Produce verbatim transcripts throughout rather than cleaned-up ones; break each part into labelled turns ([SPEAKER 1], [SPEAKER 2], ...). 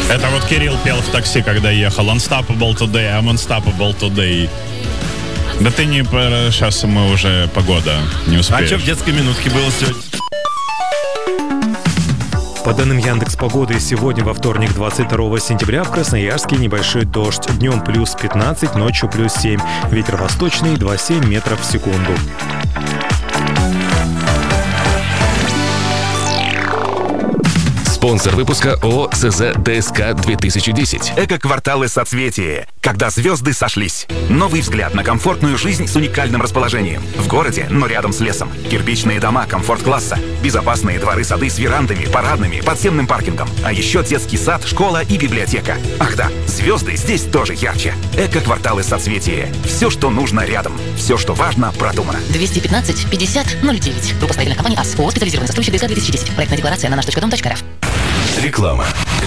[SPEAKER 1] Это вот Кирилл пел в такси, когда ехал. Unstoppable today, I'm unstoppable today. Да ты не... Сейчас мы уже погода не успеешь.
[SPEAKER 2] А что в детской минутке было сегодня?
[SPEAKER 3] По данным Яндекс.Погоды, сегодня во вторник, двадцать второго сентября, в Красноярске небольшой дождь. Днем плюс пятнадцать, ночью плюс семь. Ветер восточный два целых семь десятых метров в секунду.
[SPEAKER 4] Спонсор выпуска ООО СЗ ДСК две тысячи десять.
[SPEAKER 5] Эко-кварталы соцветия. Когда звезды сошлись. Новый взгляд на комфортную жизнь с уникальным расположением. В городе, но рядом с лесом. Кирпичные дома комфорт-класса. Безопасные дворы-сады с верандами, парадными, подземным паркингом. А еще детский сад, школа и библиотека. Ах да, звезды здесь тоже ярче. Эко-кварталы соцветия. Все, что нужно рядом. Все, что важно, продумано.
[SPEAKER 6] двести пятнадцать пятьдесят ноль девять. Группа строительных компаний АС. ООО «Специализированный застройщик ДСК две тысячи десять. Проектная декларация на наш точка дом точка рф.
[SPEAKER 4] Реклама.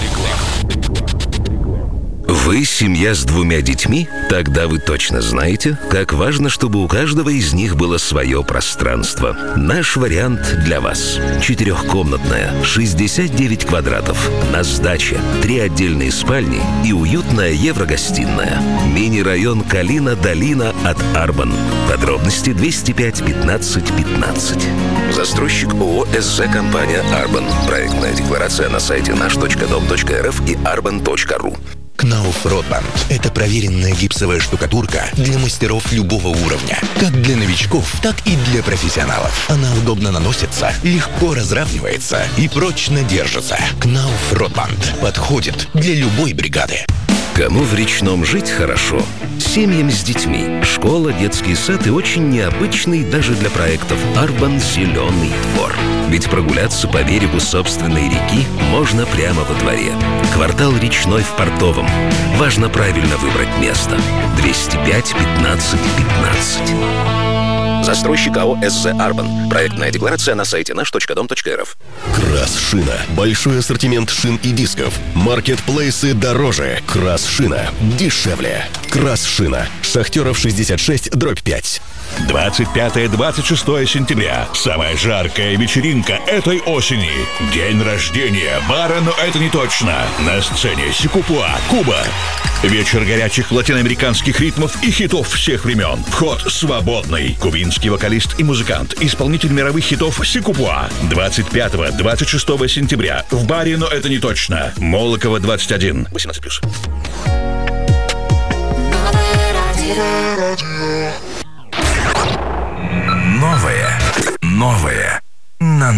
[SPEAKER 4] Вы семья с двумя детьми? Тогда вы точно знаете, как важно, чтобы у каждого из них было свое пространство. Наш вариант для вас. Четырехкомнатная, шестьдесят девять квадратов, на сдаче, три отдельные спальни и уютная еврогостиная. Мини-район Калина-Долина от Арбан. Подробности двести пять пятнадцать пятнадцать. Застройщик ООО СЗ компания Арбан. Проектная декларация на сайте наш точка дом точка рф и арбан точка ру.
[SPEAKER 7] Кнауф Ротбанд – это проверенная гипсовая штукатурка для мастеров любого уровня. Как для новичков, так и для профессионалов. Она удобно наносится, легко разравнивается и прочно держится. Кнауф Ротбанд подходит для любой бригады.
[SPEAKER 4] Кому в Речном жить хорошо? Семьям с детьми. Школа, детский сад и очень необычный даже для проектов Арбан зеленый двор. Ведь прогуляться по берегу собственной реки можно прямо во дворе. Квартал Речной в Портовом. Важно правильно выбрать место. двести пять пятнадцать пятнадцать. Застройщик АО СЗ Арбан. Проектная декларация на сайте наш точка дом точка рф.
[SPEAKER 8] Крас-шина. Большой ассортимент шин и дисков. Маркетплейсы дороже. Крас-шина дешевле. Крас-шина. Шахтеров шестьдесят шесть, дробь пять.
[SPEAKER 9] двадцать пятое — двадцать шестое сентября. Самая жаркая вечеринка этой осени. День рождения бара, но это не точно. На сцене Сикупуа, Куба. Вечер горячих латиноамериканских ритмов и хитов всех времен. Вход свободный. Кубинский вокалист и музыкант, исполнитель мировых хитов Сикупуа. двадцать пятого — двадцать шестого сентября. В баре, но это не точно. Молокова, двадцать один.
[SPEAKER 4] восемнадцать плюс.
[SPEAKER 5] Новое. Новое. На